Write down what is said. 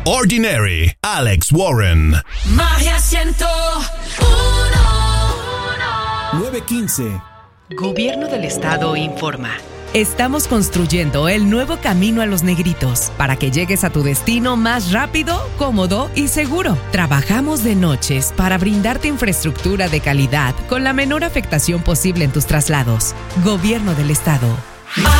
Ordinary, Alex Warren. Magia 9:15. Gobierno del Estado informa. Estamos construyendo el nuevo camino a Los Negritos para que llegues a tu destino más rápido, cómodo y seguro. Trabajamos de noches para brindarte infraestructura de calidad con la menor afectación posible en tus traslados. Gobierno del Estado.